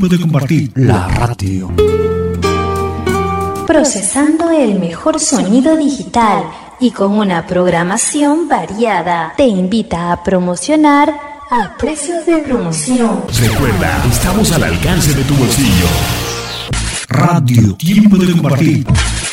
Tiempo de compartir. La radio. Procesando el mejor sonido digital y con una programación variada. Te invita a promocionar a precios de promoción. Recuerda, estamos al alcance de tu bolsillo. Radio. Tiempo de compartir.